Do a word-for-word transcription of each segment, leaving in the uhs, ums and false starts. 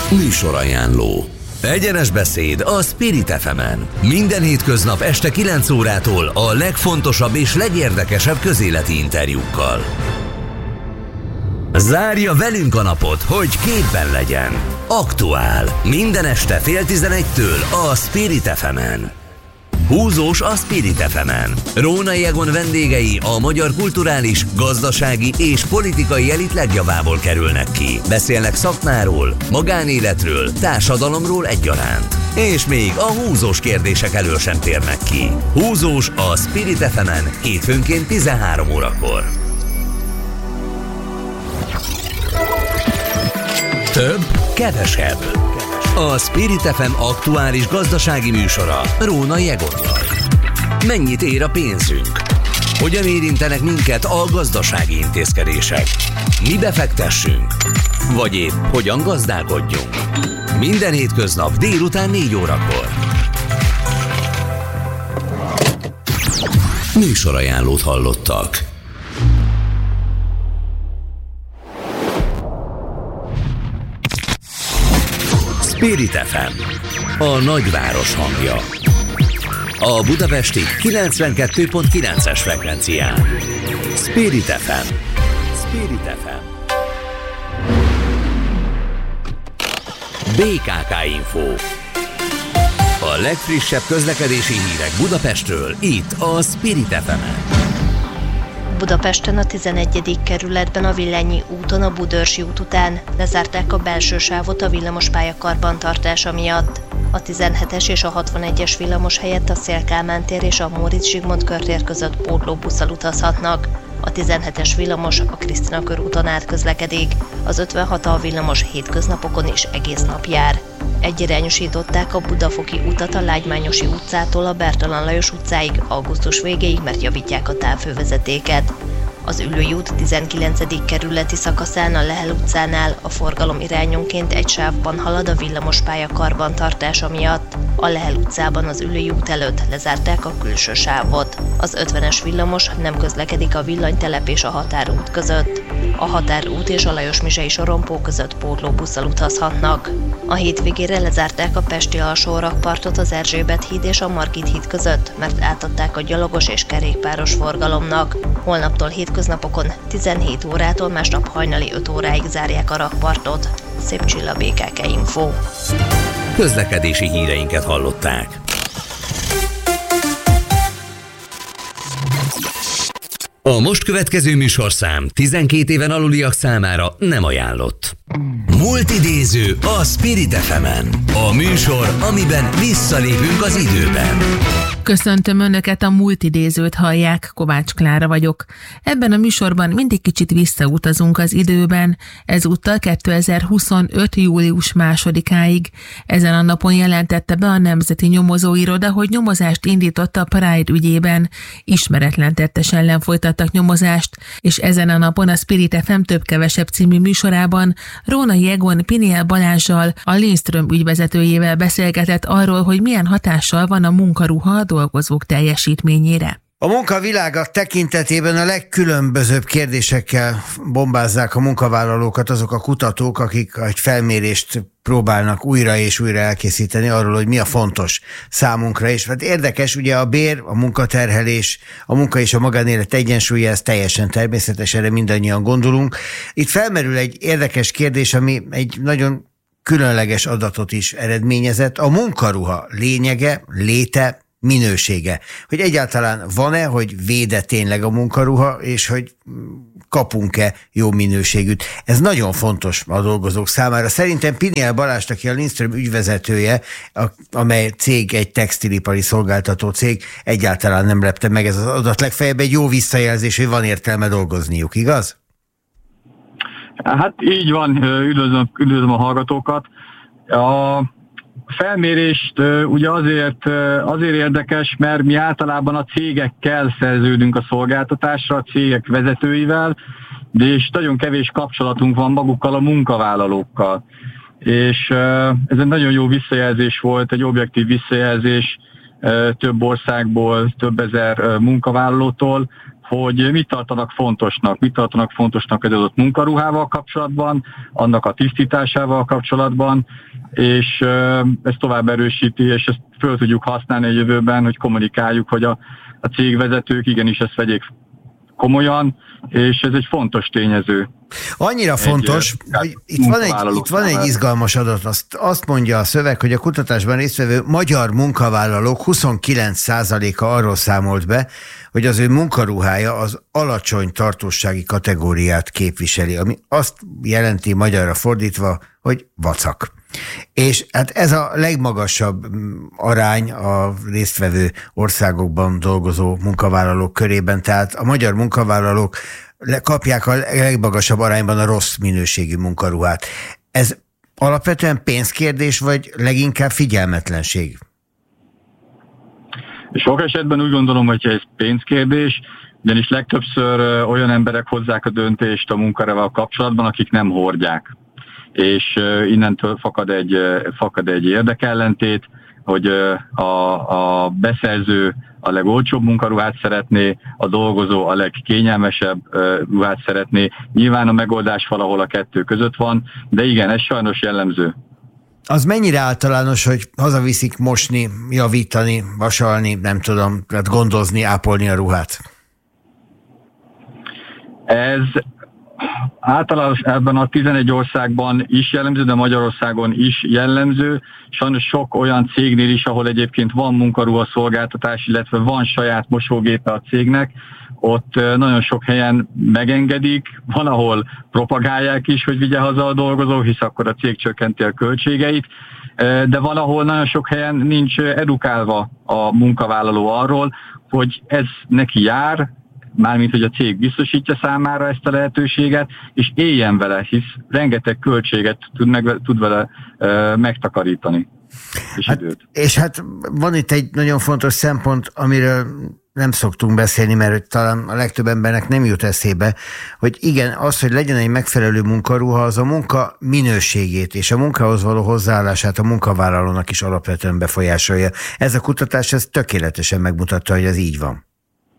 Műsorajánló. Egyenes beszéd a Spirit ef emen. Minden hétköznap este kilenc órától a legfontosabb és legérdekesebb közéleti interjúkkal. Zárja velünk a napot, hogy képben legyen. Aktuál. Minden este fél tizenegytől a Spirit ef emen. Húzós a Spirit ef emen. Rónai Egon vendégei a magyar kulturális, gazdasági és politikai elit legjavából kerülnek ki. Beszélnek szakmáról, magánéletről, társadalomról egyaránt. És még a húzós kérdések elől sem térnek ki. Húzós a Spirit ef emen hétfőnként tizenhárom órakor. Több, kevesebb. A Spirit ef em aktuális gazdasági műsora Rónai Egonnal. Mennyit ér a pénzünk? Hogyan érintenek minket a gazdasági intézkedések? Mi befektessünk? Vagy épp hogyan gazdálkodjunk? Minden hétköznap délután négy órakor. Műsorajánlót hallottak. Spirit ef em, a nagyváros hangja. A budapesti kilencvenkettő pont kilences frekvencián. Spirit ef em. Spirit ef em. bé ká ká Info. A legfrissebb közlekedési hírek Budapestről, itt a Spirit ef emen. Budapesten a tizenegyedik kerületben a Villányi úton a Budörsi út után lezárták a belső sávot a villamospálya karbantartása miatt. A tizenhetes és a hatvanegyes villamos helyett a Széll-Kálmán tér és a Móricz Zsigmond körtér között pótlóbusszal utazhatnak. A tizenhetes villamos a Krisztina körúton át közlekedik, az ötvenhat a villamos hétköznapokon is egész nap jár. Egyirányosították a Budafoki utat a Lágymányosi utcától a Bertalan Lajos utcáig augusztus végéig, mert javítják a távfővezetéket. Az Üllői út tizenkilencedik kerületi szakaszán a Lehel utcánál a forgalom irányonként egy sávban halad a villamospálya karbantartása miatt. A Lehel utcában az Üllői út előtt lezárták a külső sávot. Az ötvenes villamos nem közlekedik a Villanytelep és a Határút között. A Határút és a Lajos-Mizsei sorompó között pótlóbusszal utazhatnak. A hétvégére lezárták a pesti alsórakpartot az Erzsébet híd és a Margit híd között, mert átadták a gyalogos és kerékpáros forgalomnak. Holnaptól hétköznapokon tizenhét órától másnap hajnali öt óráig zárják a rakpartot. Szép Csilla, bé ká ká Info. Közlekedési híreinket hallották. A most következő műsorszám tizenkét éven aluliak számára nem ajánlott. Multidéző a Spirit ef emen. A műsor, amiben visszalépünk az időben. Köszöntöm Önöket, a Multidézőt hallják, Kovács Klára vagyok. Ebben a műsorban mindig kicsit visszautazunk az időben, ezúttal kétezer-huszonöt. július másodikáig. Ezen a napon jelentette be a Nemzeti Nyomozóiroda, hogy nyomozást indított a Pride ügyében. Ismeretlen tettes ellen folytattak nyomozást, és ezen a napon a Spirit ef em több-kevesebb című műsorában Rónai Egon Piniel Balázssal, a Lindström ügyvezetőjével beszélgetett arról, hogy milyen hatással van a munkaruha a dolgozók teljesítményére. A munkavilága tekintetében a legkülönbözőbb kérdésekkel bombázzák a munkavállalókat azok a kutatók, akik egy felmérést próbálnak újra és újra elkészíteni arról, hogy mi a fontos számunkra. És hát érdekes, ugye a bér, a munkaterhelés, a munka és a magánélet egyensúlya, ez teljesen természetes, erre mindannyian gondolunk. Itt felmerül egy érdekes kérdés, ami egy nagyon különleges adatot is eredményezett. A munkaruha lényege, léte, minősége. Hogy egyáltalán van-e, hogy véde tényleg a munkaruha, és hogy kapunk-e jó minőségűt. Ez nagyon fontos a dolgozók számára. Szerintem Piniel Balázs, aki a Lindström ügyvezetője, amely cég egy textilipari szolgáltató cég, egyáltalán nem lepte meg ez az adat. Legfeljebb egy jó visszajelzés, hogy van értelme dolgozniuk, igaz? Hát így van, üdvözlöm, üdvözlöm a hallgatókat. A felmérést ugye azért, azért érdekes, mert mi általában a cégekkel szerződünk a szolgáltatásra, a cégek vezetőivel, de és nagyon kevés kapcsolatunk van magukkal a munkavállalókkal. És ez egy nagyon jó visszajelzés volt, egy objektív visszajelzés több országból, több ezer munkavállalótól, hogy mit tartanak fontosnak, mit tartanak fontosnak az adott munkaruhával kapcsolatban, annak a tisztításával kapcsolatban, és ez tovább erősíti, és ezt föl tudjuk használni a jövőben, hogy kommunikáljuk, hogy a, a cégvezetők igenis ezt vegyék komolyan, és ez egy fontos tényező. Annyira egy fontos, hogy itt van, egy, itt van egy izgalmas adat, azt, azt mondja a szöveg, hogy a kutatásban résztvevő magyar munkavállalók huszonkilenc százaléka arról számolt be, hogy az ő munkaruhája az alacsony tartósági kategóriát képviseli, ami azt jelenti magyarra fordítva, hogy vacak. És hát ez a legmagasabb arány a résztvevő országokban dolgozó munkavállalók körében, tehát a magyar munkavállalók kapják a legmagasabb arányban a rossz minőségű munkaruhát. Ez alapvetően pénzkérdés, vagy leginkább figyelmetlenség? Sok esetben úgy gondolom, hogy ez pénzkérdés, ugyanis legtöbbször olyan emberek hozzák a döntést a munkarával kapcsolatban, akik nem hordják. És innentől fakad egy, fakad egy érdekellentét, hogy a, a beszerző a legolcsóbb munkaruhát szeretné, a dolgozó a legkényelmesebb ruhát szeretné. Nyilván a megoldás valahol a kettő között van, de igen, ez sajnos jellemző. Az mennyire általános, hogy hazaviszik mosni, javítani, vasalni, nem tudom, tehát gondozni, ápolni a ruhát? Ez általános ebben a tizenegy országban is jellemző, de Magyarországon is jellemző. Sajnos sok olyan cégnél is, ahol egyébként van munkaruha szolgáltatás, illetve van saját mosógépe a cégnek, ott nagyon sok helyen megengedik, van, ahol propagálják is, hogy vigye haza a dolgozó, hisz akkor a cég csökkenti a költségeit, de van, ahol nagyon sok helyen nincs edukálva a munkavállaló arról, hogy ez neki jár, mármint, hogy a cég biztosítja számára ezt a lehetőséget, és éljen vele, hisz rengeteg költséget tud, meg, tud vele e, megtakarítani. És, hát, és hát van itt egy nagyon fontos szempont, amiről nem szoktunk beszélni, mert talán a legtöbb embernek nem jut eszébe, hogy igen, az, hogy legyen egy megfelelő munkaruha, az a munka minőségét és a munkához való hozzáállását a munkavállalónak is alapvetően befolyásolja. Ez a kutatás ez tökéletesen megmutatta, hogy ez így van.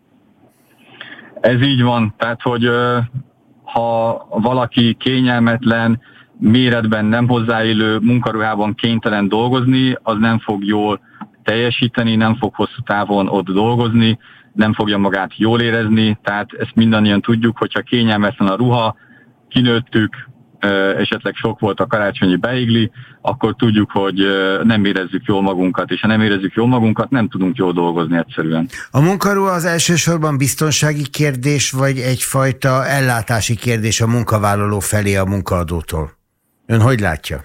Ez így van, tehát hogy ha valaki kényelmetlen, méretben nem hozzáillő munkaruhában kénytelen dolgozni, az nem fog jól teljesíteni, nem fog hosszú távon ott dolgozni, nem fogja magát jól érezni, tehát ezt mindannyian tudjuk, hogyha kényelmetlen a ruha, kinőttük, esetleg sok volt a karácsonyi beigli, akkor tudjuk, hogy nem érezzük jól magunkat, és ha nem érezzük jól magunkat, nem tudunk jól dolgozni egyszerűen. A munkaruha az elsősorban biztonsági kérdés, vagy egyfajta ellátási kérdés a munkavállaló felé a munkaadótól? Ön hogy látja?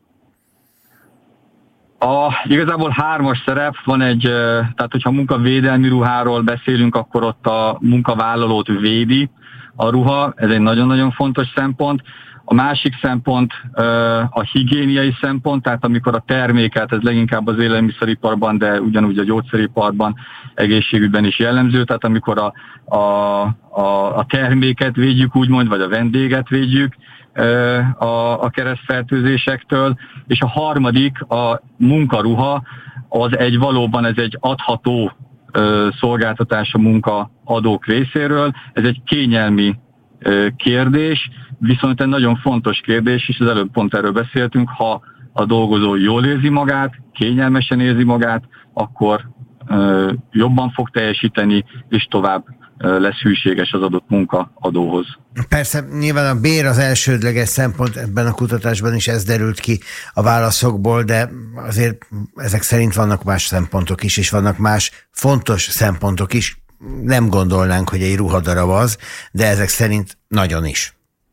A, igazából hármas szerep van egy, tehát hogyha munkavédelmi ruháról beszélünk, akkor ott a munkavállalót védi a ruha, ez egy nagyon-nagyon fontos szempont. A másik szempont a higiéniai szempont, tehát amikor a terméket, ez leginkább az élelmiszeriparban, de ugyanúgy a gyógyszeriparban, egészségügyben is jellemző, tehát amikor a, a, a, a terméket védjük úgymond, vagy a vendéget védjük a, a keresztfertőzésektől, és a harmadik, a munkaruha, az egy valóban ez egy adható szolgáltatás a munkaadók részéről, ez egy kényelmi kérdés, viszont egy nagyon fontos kérdés, és az előbb pont erről beszéltünk, ha a dolgozó jól érzi magát, kényelmesen érzi magát, akkor ö, jobban fog teljesíteni, és tovább ö, lesz hűséges az adott munkaadóhoz. Persze, nyilván a bér az elsődleges szempont, ebben a kutatásban is ez derült ki a válaszokból, de azért ezek szerint vannak más szempontok is, és vannak más fontos szempontok is. Nem gondolnánk, hogy egy ruhadarab az, de ezek szerint nagyon is.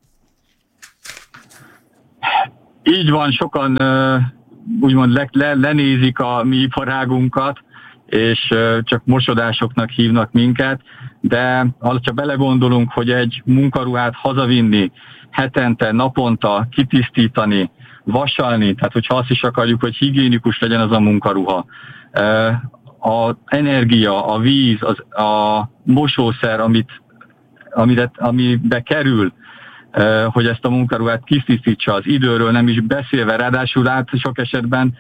Így van, sokan úgymond le, le, lenézik a mi iparágunkat, és csak mosodásoknak hívnak minket, de ha belegondolunk, hogy egy munkaruhát hazavinni, hetente, naponta kitisztítani, vasalni, tehát hogyha azt is akarjuk, hogy higiénikus legyen az a munkaruha, az energia, a víz, az, a mosószer, amit, amire, amibe kerül, hogy ezt a munkaruhát kisztisztítsa, az időről nem is beszélve, ráadásul át sok esetben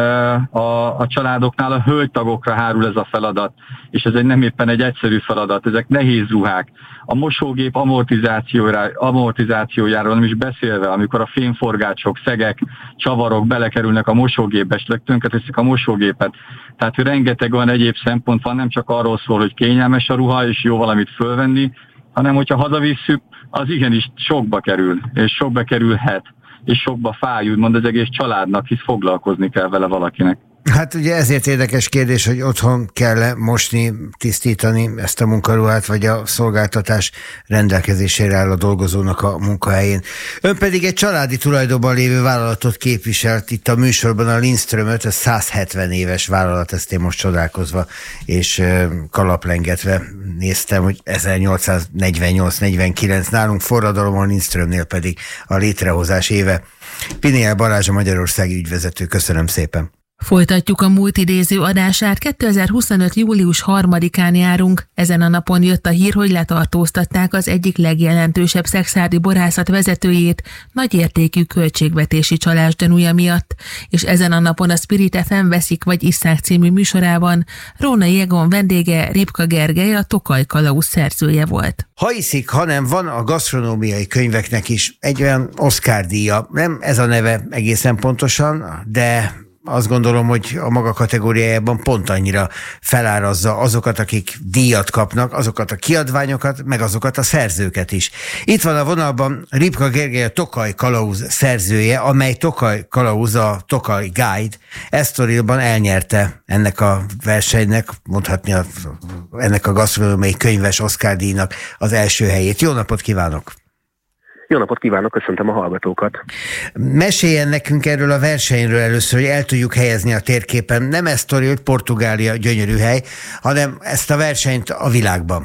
a, a családoknál a hölgytagokra hárul ez a feladat, és ez egy nem éppen egy egyszerű feladat, ezek nehéz ruhák. A mosógép amortizációjára, amortizációjáról nem is beszélve, amikor a fémforgácsok, szegek, csavarok belekerülnek a mosógépbe, és tönkreteszik a mosógépet. Tehát rengeteg olyan egyéb szempont van, nem csak arról szól, hogy kényelmes a ruha, és jó valamit fölvenni, hanem hogyha hazavisszük, az igenis sokba kerül, és sokba kerülhet, és sokba fáj, úgymond az egész családnak, hisz foglalkozni kell vele valakinek. Hát ugye ezért érdekes kérdés, hogy otthon kell mosni, tisztítani ezt a munkaruhát, vagy a szolgáltatás rendelkezésére áll a dolgozónak a munkahelyén. Ön pedig egy családi tulajdonban lévő vállalatot képviselt itt a műsorban, a Lindströmöt, ez száz hetven éves vállalat, ezt én most csodálkozva és kalaplengetve néztem, hogy ezernyolcszáznegyvennyolc negyvenkilenc nálunk forradalom, a Lindströmnél pedig a létrehozás éve. Piniel Balázs, a magyarországi ügyvezető, köszönöm szépen. Folytatjuk a múlt idéző adását. kétezer-huszonöt. július harmadikán járunk. Ezen a napon jött a hír, hogy letartóztatták az egyik legjelentősebb szekszárdi borászat vezetőjét nagyértékű költségvetési csalás gyanúja miatt. És ezen a napon a Spirit ef em Veszik vagy Isszák című műsorában Rónai Egon vendége Ripka Gergely, a Tokaj Kalauz szerzője volt. Ha iszik, hanem van a gasztronómiai könyveknek is egy olyan Oscar-díja. Nem ez a neve egészen pontosan, de azt gondolom, hogy a maga kategóriájában pont annyira felárazza azokat, akik díjat kapnak, azokat a kiadványokat, meg azokat a szerzőket is. Itt van a vonalban Ripka Gergely, a Tokaj Kalauz szerzője, amely Tokaj Kalauz, a Tokaj Guide Esztorilban elnyerte ennek a versenynek, mondhatni a, ennek a gasztronómiai könyves Oscar-díjnak az első helyét. Jó napot kívánok! Jó napot kívánok, köszöntöm a hallgatókat. Meséljen nekünk erről a versenyről először, hogy el tudjuk helyezni a térképen nem Esztoril, Portugália gyönyörű hely, hanem ezt a versenyt a világban.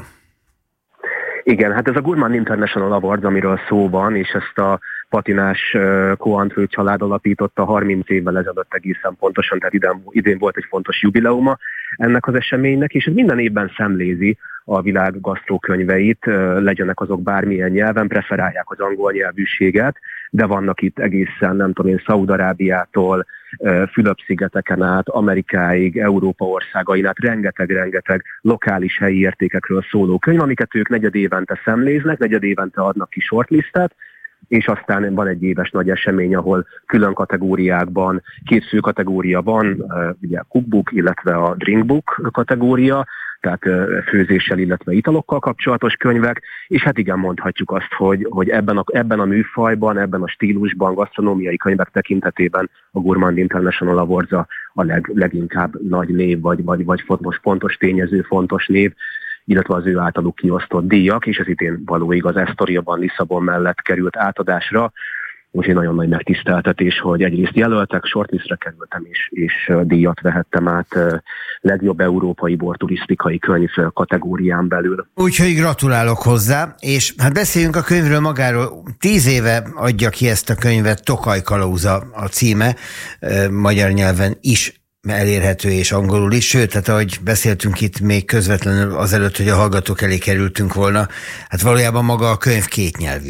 Igen, hát ez a Gourmand International Awards, amiről szó van, és ezt a patinás Cointreau család alapította harminc évvel ezelőtt egészen pontosan, tehát idén, idén volt egy fontos jubileuma ennek az eseménynek, és ez minden évben szemlézi a világ gasztrókönyveit, legyenek azok bármilyen nyelven, preferálják az angol nyelvűséget, de vannak itt egészen, nem tudom én, Szaúd-Arábiától, Fülöp-szigeteken át, Amerikáig, Európa országain át, rengeteg-rengeteg lokális helyi értékekről szóló könyv, amiket ők negyed évente szemléznek, negyed évente adnak ki shortlistet, és aztán van egy éves nagy esemény, ahol külön kategóriákban, két fő kategória van, ugye a cookbook, illetve a drinkbook kategória, tehát főzéssel, illetve italokkal kapcsolatos könyvek, és hát igen, mondhatjuk azt, hogy, hogy ebben, a, ebben a műfajban, ebben a stílusban, gasztronómiai könyvek tekintetében a Gourmand International Awards a, a leg, leginkább nagy név, vagy, vagy, vagy fontos, fontos tényező, fontos név, illetve az ő általuk kiosztott díjak, és ez idén való igaz, Esztorilban, Lisszabon mellett került átadásra, úgyhogy nagyon nagy megtiszteltetés, hogy egyrészt jelöltek, shortlistre kerültem, és, és díjat vehettem át legjobb európai borturisztikai könyv kategórián belül. Úgyhogy gratulálok hozzá, és hát beszéljünk a könyvről magáról. Tíz éve adja ki ezt a könyvet, Tokaj Kalauz a címe, magyar nyelven is elérhető és angolul is, sőt, hát ahogy beszéltünk itt még közvetlenül azelőtt, hogy a hallgatók elé kerültünk volna, hát valójában maga a könyv kétnyelvű.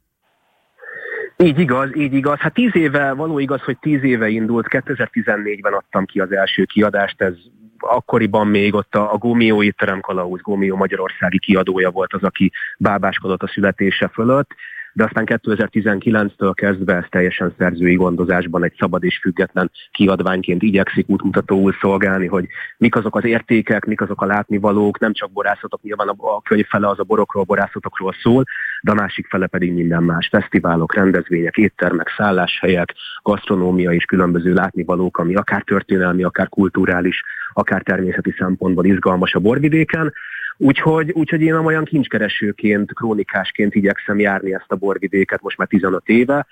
Így igaz, így igaz. Hát tíz éve, való igaz, hogy tíz éve indult, kétezer-tizennégyben adtam ki az első kiadást, ez akkoriban még ott a, a Gómió étterem Kalauz, Gómió magyarországi kiadója volt az, aki bábáskodott a születése fölött, de aztán kétezer-tizenkilenctől kezdve ez teljesen szerzői gondozásban egy szabad és független kiadványként igyekszik útmutatóul szolgálni, hogy mik azok az értékek, mik azok a látnivalók, nem csak borászatok, nyilván a könyv fele az a borokról, borászatokról szól, de a másik fele pedig minden más. Fesztiválok, rendezvények, éttermek, szálláshelyek, gasztronómia és különböző látnivalók, ami akár történelmi, akár kulturális, akár természeti szempontból izgalmas a borvidéken. Úgyhogy, úgyhogy én olyan kincskeresőként, krónikásként igyekszem járni ezt a borvidéket most már tizenöt éve,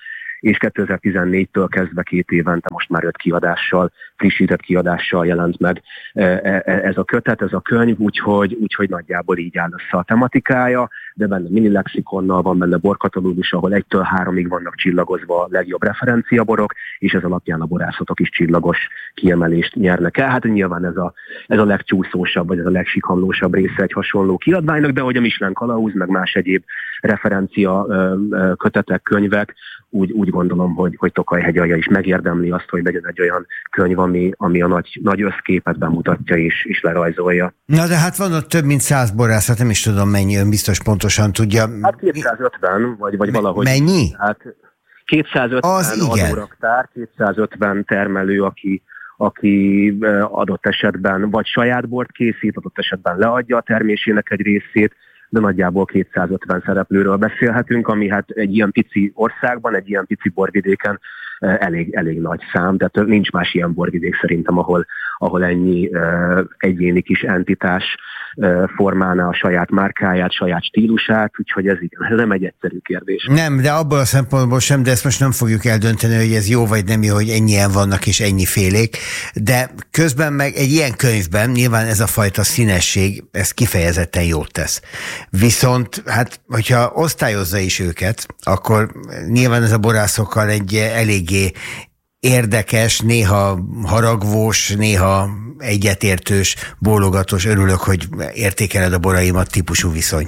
és kétezer-tizennégytől kezdve két évente most már öt kiadással, frissített kiadással jelent meg ez a kötet, ez a könyv, úgyhogy, úgyhogy nagyjából így áll össze a tematikája, de benne mini lexikonnal van, benne borkatalógus, ahol egytől háromig vannak csillagozva a legjobb referenciaborok, és ez alapján a borászatok is csillagos kiemelést nyernek el. Hát nyilván ez a, ez a legcsúszósabb, vagy ez a legsikamlósabb része egy hasonló kiadványnak, de hogy a Michelin kalauz, meg más egyéb referencia kötetek, könyvek, úgy, úgy gondolom, hogy, hogy Tokaj-hegyalja is megérdemli azt, hogy legyen egy olyan könyv, ami, ami a nagy, nagy összképet bemutatja és, és lerajzolja. Na de hát van ott több mint száz borászat, nem is tudom mennyi, ön biztos pontosan tudja. Hát kétszázötven, vagy, vagy valahogy. Mennyi? Hát kétszázötven az adóraktár, kétszázötven termelő, aki, aki adott esetben vagy saját bort készít, adott esetben leadja a termésének egy részét, de nagyjából kétszázötven szereplőről beszélhetünk, ami hát egy ilyen pici országban, egy ilyen pici borvidéken elég, elég nagy szám, tehát nincs más ilyen borvidék szerintem, ahol, ahol ennyi uh, egyéni kis entitás uh, formálná a saját márkáját, saját stílusát, úgyhogy ez, igen, ez nem egy egyszerű kérdés. Nem, de abból a szempontból sem, de ezt most nem fogjuk eldönteni, hogy ez jó vagy nem jó, hogy ennyien vannak és ennyi félék, de közben meg egy ilyen könyvben nyilván ez a fajta színesség, ez kifejezetten jót tesz. Viszont, hát, hogyha osztályozza is őket, akkor nyilván ez a borászokkal egy elég érdekes, néha haragvós, néha egyetértős, bólogatós, örülök, hogy értékeled a boraimat típusú viszony.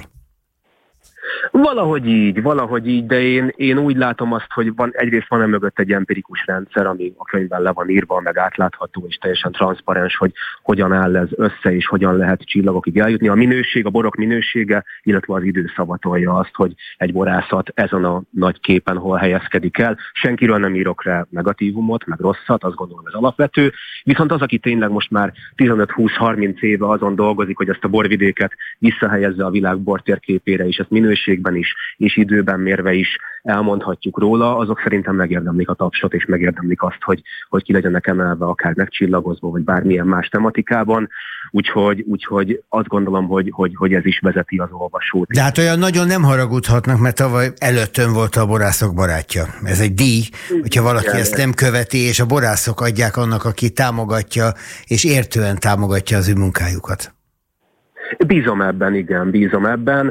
Valahogy így, valahogy így, de én, én úgy látom azt, hogy van, egyrészt van-e mögött egy empirikus rendszer, ami a könyvben le van írva, meg átlátható és teljesen transzparens, hogy hogyan áll ez össze, és hogyan lehet csillagokig eljutni. A minőség, a borok minősége, illetve az idő szavatolja azt, hogy egy borászat ezen a nagy képen hol helyezkedik el. Senkiről nem írok rá negatívumot, meg rosszat, azt gondolom ez alapvető. Viszont az, aki tényleg most már tizenöt-húsz-harminc éve azon dolgozik, hogy ezt a borvidéket visszahelyezze a világ bortérképére, és ezt minőségben is, és időben mérve is elmondhatjuk róla, azok szerintem megérdemlik a tapsot, és megérdemlik azt, hogy, hogy ki legyenek emelve, akár megcsillagozva, vagy bármilyen más tematikában. Úgyhogy, úgyhogy azt gondolom, hogy, hogy, hogy ez is vezeti az olvasót. De hát olyan nagyon nem haragudhatnak, mert tavaly előttön volt a borászok barátja. Ez egy díj, hogyha valaki Igen, ezt nem követi, és a borászok adják annak, aki támogatja, és értően támogatja az ő munkájukat. Bízom ebben, igen, bízom ebben.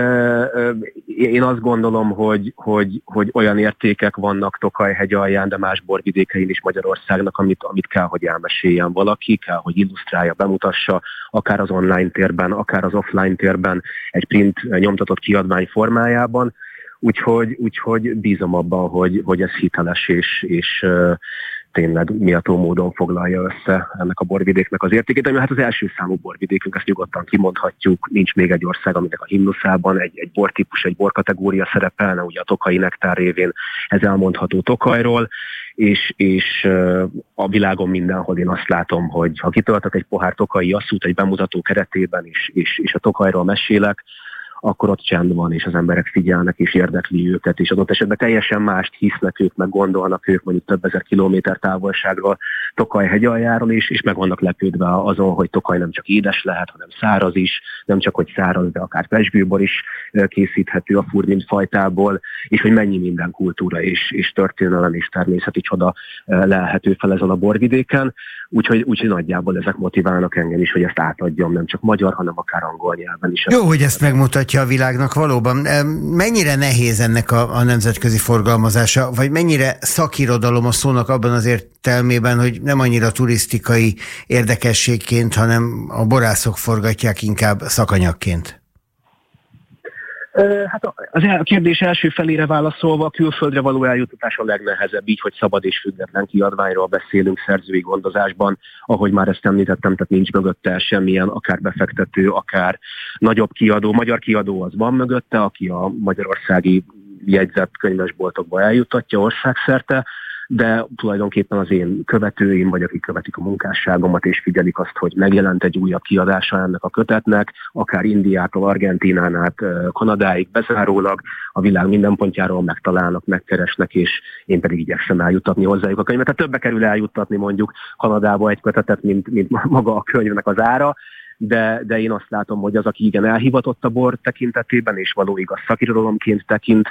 Én azt gondolom, hogy, hogy, hogy olyan értékek vannak Tokaj-hegyalján, de más borvidékein is Magyarországnak, amit, amit kell, hogy elmeséljen valaki, kell, hogy illusztrálja, bemutassa, akár az online térben, akár az offline térben, egy print nyomtatott kiadvány formájában. Úgyhogy, úgyhogy bízom abban, hogy, hogy ez hiteles és, és tényleg méltó módon foglalja össze ennek a borvidéknek az értékét, ami hát az első számú borvidékünk, ezt nyugodtan kimondhatjuk, nincs még egy ország, aminek a himnuszában egy, egy bortípus, egy borkategória szerepelne, ugye a tokaji nektár révén ez elmondható Tokajról, és, és a világon mindenhol én azt látom, hogy ha kitöltök egy pohár tokaji asszút egy bemutató keretében, és, és, és a Tokajról mesélek, akkor ott csend van, és az emberek figyelnek, és érdekli őket, és adott esetben teljesen mást hisznek ők, meg gondolnak ők mondjuk több ezer kilométer távolságról Tokaj-hegyaljáról is, és meg vannak lepődve azon, hogy Tokaj nem csak édes lehet, hanem száraz is, nem csak hogy száraz, de akár pezsgőbor is készíthető a furmint fajtából, és hogy mennyi minden kultúra és, és történelem és természeti csoda lelhető fel ezen a borvidéken. Úgyhogy, úgyhogy nagyjából ezek motiválnak engem is, hogy ezt átadjam, nem csak magyar, hanem akár angol nyelven is. Jó, hogy ezt megmutatja a világnak valóban. Mennyire nehéz ennek a, a nemzetközi forgalmazása, vagy mennyire szakirodalom a szónak abban az értelmében, hogy nem annyira turisztikai érdekességként, hanem a borászok forgatják inkább szakanyagként? Hát a kérdés első felére válaszolva, a külföldre való eljuttatás a legnehezebb, így, hogy szabad és független kiadványról beszélünk szerzői gondozásban, ahogy már ezt említettem, tehát nincs mögötte semmilyen, akár befektető, akár nagyobb kiadó. Magyar kiadó az van mögötte, aki a magyarországi jegyzett könyvesboltokba eljuttatja országszerte, de tulajdonképpen az én követőim, vagy akik követik a munkásságomat, és figyelik azt, hogy megjelent egy újabb kiadása ennek a kötetnek, akár Indiától, Argentínán át Kanadáig bezárólag, a világ minden pontjáról megtalálnak, megkeresnek, és én pedig igyekszem eljuttatni hozzájuk a könyvet. Tehát többe kerül eljuttatni mondjuk Kanadába egy kötetet, mint, mint maga a könyvnek az ára, de, de én azt látom, hogy az, aki igen elhivatott a bor tekintetében, és való igaz szakirodalomként tekint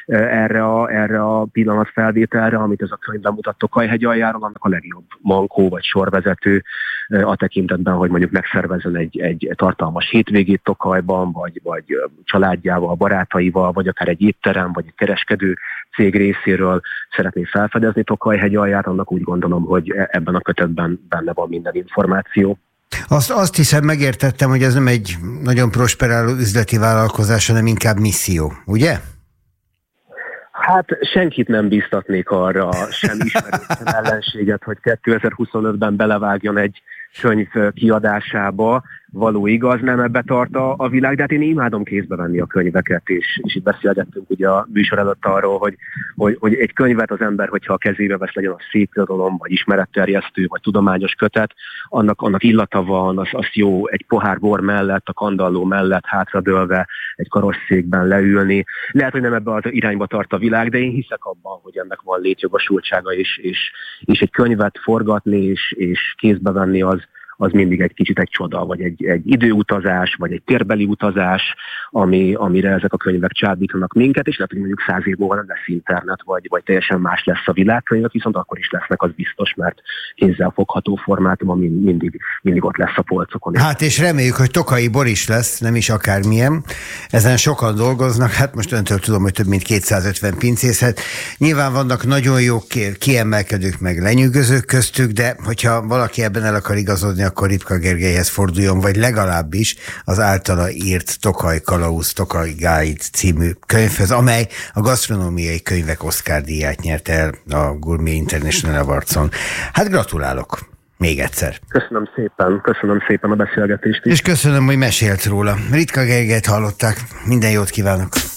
erre a, erre a pillanatfelvételre, amit ez a könyv bemutat Tokaj-hegy aljáról, annak a legjobb mankó vagy sorvezető a tekintetben, hogy mondjuk megszervezzen egy, egy tartalmas hétvégét Tokajban, vagy, vagy családjával, barátaival, vagy akár egy étterem, vagy egy kereskedő cég részéről szeretné felfedezni Tokaj-hegy alját, annak úgy gondolom, hogy ebben a kötetben benne van minden információ. Azt, azt hiszem megértettem, hogy ez nem egy nagyon prosperáló üzleti vállalkozás, hanem inkább misszió, ugye? Hát senkit nem bíztatnék arra, sem ismerősen ellenséget, hogy kétezer-huszonötben belevágjon egy könyv kiadásába, való igaz, nem ebbe tart a, a világ, de hát én imádom kézbe venni a könyveket, és, és itt beszélgettünk ugye a műsor előtt arról, hogy, hogy, hogy egy könyvet az ember, hogyha a kezébe vesz, legyen a szép irodalom, vagy ismeretterjesztő, vagy tudományos kötet, annak, annak illata van, az, az jó egy pohár bor mellett, a kandalló mellett hátradőlve, egy karosszékben leülni. Lehet, hogy nem ebbe az irányba tart a világ, de én hiszek abban, hogy ennek van létjogosultsága, és, és, és egy könyvet forgatni, és, és kézbe venni az, az mindig egy kicsit egy csoda, vagy egy, egy időutazás, vagy egy térbeli utazás, ami, amire ezek a könyvek csábítanak minket, és lehet, hogy mondjuk száz év múlva nem lesz internet, vagy, vagy teljesen más lesz a világkönyvek, viszont akkor is lesznek, az biztos, mert kézzel fogható formátumban mindig, mindig ott lesz a polcokon. Hát és reméljük, hogy tokai bor is lesz, nem is akármilyen. Ezen sokan dolgoznak, hát most öntől tudom, hogy több mint kétszázötven pincészet. Nyilván vannak nagyon jó kiemelkedők, meg lenyűgözők köztük, de hogyha valaki ebben el akar igazodni, akkor Ripka Gergelyhez forduljon, vagy legalábbis az általa írt Tokaj Kalauz, Tokaj Guide című könyvhöz, amely a gasztronómiai könyvek Oscar-díját nyerte el a Gourmet International Awardson. Hát gratulálok még egyszer. Köszönöm szépen, köszönöm szépen a beszélgetést is. És köszönöm, hogy mesélt róla. Ripka Gergelyt hallották, minden jót kívánok.